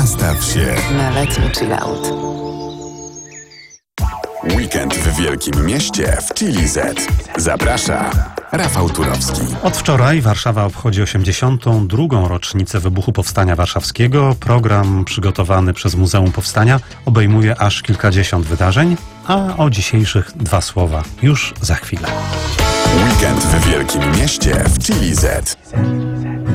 Nastaw się na letni chillout. Weekend w Wielkim Mieście w Chili Z. Zaprasza Rafał Turowski. Od wczoraj Warszawa obchodzi 82. rocznicę wybuchu Powstania Warszawskiego. Program przygotowany przez Muzeum Powstania obejmuje aż kilkadziesiąt wydarzeń, a o dzisiejszych dwa słowa już za chwilę. Weekend w Wielkim Mieście w Chili Z.